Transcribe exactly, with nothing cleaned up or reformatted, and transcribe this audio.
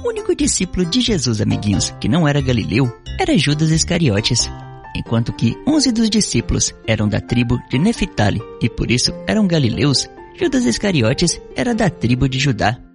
O único discípulo de Jesus, amiguinhos, que não era galileu, era Judas Iscariotes. Enquanto que onze dos discípulos eram da tribo de Neftali e por isso eram galileus, Judas Iscariotes era da tribo de Judá.